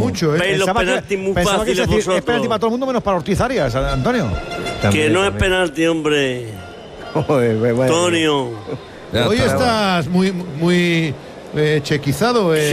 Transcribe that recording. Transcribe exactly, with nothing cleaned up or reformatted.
mucho, ¿eh? Veis los Pensaba que- penaltis muy pensaba que fáciles es decir, vosotros. es penalti para todo el mundo menos para Ortiz Arias, Antonio. Que También, no es también. penalti, hombre. Joder, bueno. Antonio. Hoy estás muy, muy eh, chequizado. Eh.